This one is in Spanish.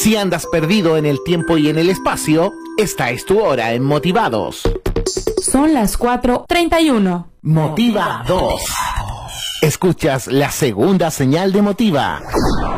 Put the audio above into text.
Si andas perdido en el tiempo y en el espacio, esta es tu hora en Motivados. Son las 4:31. Motiva 2. Escuchas la segunda señal de Motiva.